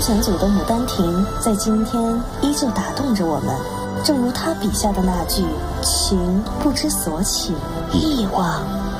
选组的《牡丹亭》在今天依旧打动着我们，正如他笔下的那句“情不知所起，一往